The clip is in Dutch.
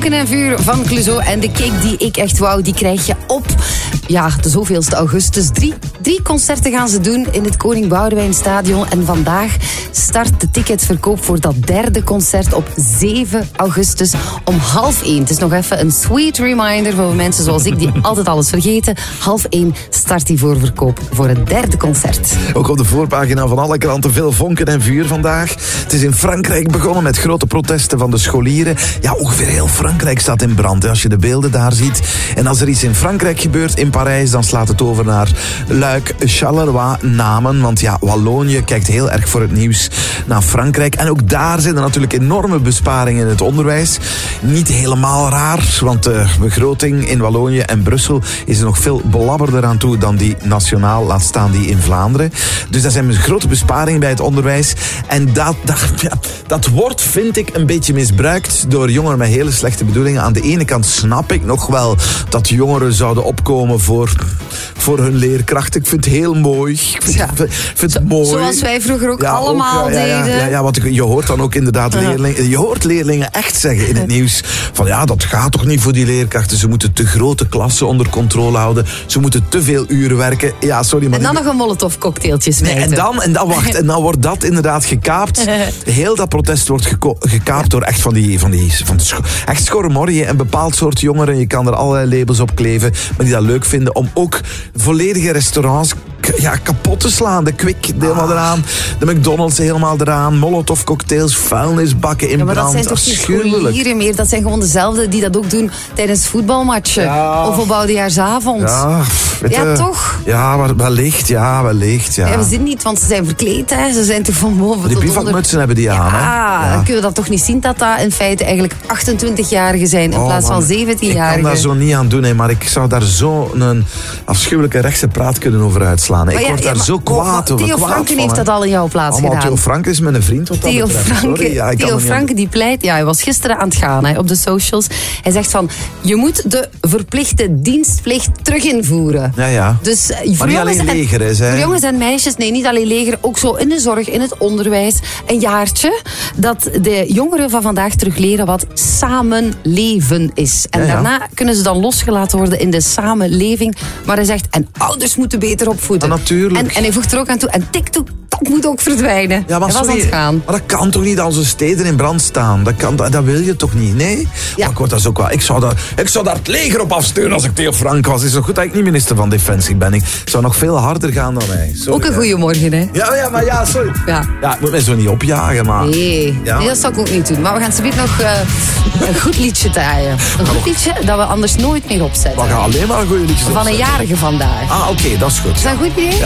Vonken en Vuur van Clouseau. En de cake die ik echt wou, die krijg je op de zoveelste augustus. Drie concerten gaan ze doen in het Koning Boudewijn Stadion. En vandaag start de ticketverkoop voor dat derde concert op 7 augustus om 12:30. Het is nog even een sweet reminder voor mensen zoals ik die altijd alles vergeten. 12:30 start die voorverkoop voor het derde concert. Ook op de voorpagina van alle kranten veel vonken en vuur vandaag. Het is in Frankrijk begonnen met grote protesten van de scholieren. Ja, ongeveer heel Frankrijk staat in brand, als je de beelden daar ziet. En als er iets in Frankrijk gebeurt, in Parijs, dan slaat het over naar Luik, Charleroi, Namen. Want ja, Wallonië kijkt heel erg voor het nieuws naar Frankrijk. En ook daar zijn er natuurlijk enorme besparingen in het onderwijs. Niet helemaal raar, want de begroting in Wallonië en Brussel is er nog veel belabberder aan toe dan die nationaal, laat staan die in Vlaanderen. Dus dat zijn grote besparingen bij het onderwijs. En dat wordt, vind ik, een beetje misbruikt door jongeren met hele slechte bedoelingen. Aan de ene kant snap ik nog wel dat jongeren zouden opkomen voor hun leerkracht. Ik vind het heel mooi. Ik vind het mooi. Zoals wij vroeger ook allemaal deden. Ja, want je hoort dan ook inderdaad leerlingen. Je hoort leerlingen echt zeggen in het nieuws van ja, dat gaat toch niet voor die leerkrachten. Ze moeten te grote klassen onder controle houden. Ze moeten te veel uren werken. Ja, sorry, maar en dan nog een Molotov-cocktailtje smijten. En dan wordt dat inderdaad gekaapt. Heel dat protest wordt gekaapt door echt echt schormorrie. Een bepaald soort jongeren. Je kan er allerlei labels op kleven, maar die dat leuk vinden om ook volledige restaurants kapot te slaan. De Kwik helemaal eraan. De McDonald's helemaal eraan. Molotov cocktails, vuilnisbakken in brand. Maar dat zijn toch niet scholieren meer. Dat zijn gewoon dezelfde die dat ook doen tijdens voetbalmatchen. Ja. Of op oudejaarsavond. Toch? Ja, wellicht. Ja, we zien niet, want ze zijn verkleed. Hè. Ze zijn toch van boven die bivakmutsen hebben die aan. Dan kunnen we dat toch niet zien dat dat in feite eigenlijk 28-jarigen zijn in plaats van 17-jarigen. Ik kan daar zo niet aan doen, maar ik zou daar zo een afschuwelijke rechtse praat kunnen over uitslaan. Ik word daar zo kwaad over. Theo Franken heeft dat al in jouw plaats gedaan. Theo Franken is mijn vriend. Theo Franken die pleit, hij was gisteren aan het gaan op de socials. Hij zegt van, je moet de verplichte dienstplicht terug invoeren. Ja. Dus maar niet alleen leger is. Voor jongens en meisjes, nee, niet alleen leger, ook zo in de zorg, in het onderwijs. Een jaartje dat de jongeren van vandaag terug leren wat samenleven is. En daarna kunnen ze dan losgelaten worden in de samenleving. Maar hij zegt, en ouders moeten beter opvoeden. Natuurlijk. En hij voegt er ook aan toe, en TikTok, dat moet ook verdwijnen. Ja, maar hij was aan het gaan. Maar dat kan toch niet als de steden in brand staan? Dat wil je toch niet, nee? Ja. Maar ik word daar zo kwaad. Ik zou daar het leger op afsturen als ik Theo Frank was. Het is zo goed dat ik niet minister van Defensie ben. Ik zou nog veel harder gaan dan hij. Sorry, ook een goeiemorgen, hè? Ja, sorry. Ja, ik moet mij zo niet opjagen, maar... Nee, dat zou ik ook niet doen. Maar we gaan zometeen nog een goed liedje draaien. Een goed liedje dat we anders nooit meer opzetten. We gaan alleen maar een goede liedjes van een jarige vandaag. Oké, dat is goed. Is dat een goed idee?